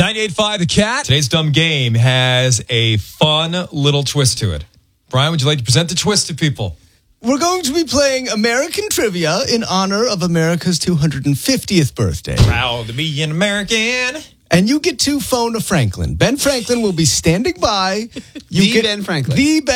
98.5 The Cat. Today's dumb game has a fun little twist to it. Brian, would you like to present the twist to people? We're going to be playing American trivia in honor of America's 250th birthday. Proud to be an American. And you get to phone a Franklin. Ben Franklin will be standing by. Ben Franklin. The Ben